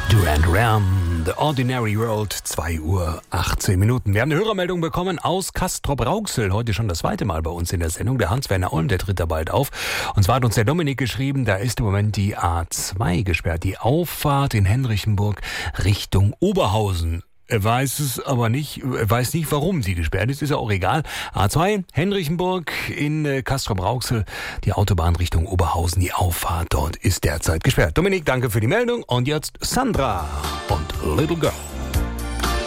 Duran Duran, The Ordinary World, 2:18 Uhr. Wir haben eine Hörermeldung bekommen aus Castrop-Rauxel. Heute schon das zweite Mal bei uns in der Sendung. Der Hans-Werner Olm, der tritt da bald auf. Und zwar hat uns der Dominik geschrieben, da ist im Moment die A2 gesperrt. Die Auffahrt in Henrichenburg Richtung Oberhausen. Er weiß es aber nicht, weiß nicht, warum sie gesperrt ist ja auch egal. A2, Henrichenburg in Castrop-Rauxel, die Autobahn Richtung Oberhausen, die Auffahrt dort ist derzeit gesperrt. Dominik, danke für die Meldung und jetzt Sandra und Little Girl.